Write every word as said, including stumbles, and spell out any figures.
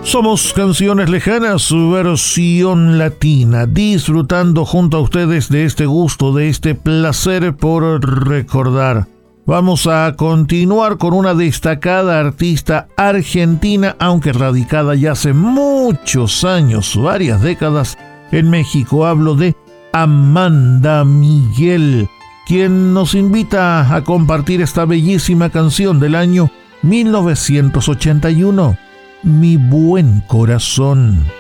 Somos Canciones Lejanas, su versión latina, disfrutando junto a ustedes de este gusto, de este placer por recordar. Vamos a continuar con una destacada artista argentina, aunque radicada ya hace muchos años, varias décadas, en México. Hablo de Amanda Miguel, quien nos invita a compartir esta bellísima canción del año mil novecientos ochenta y uno. Mi buen corazón.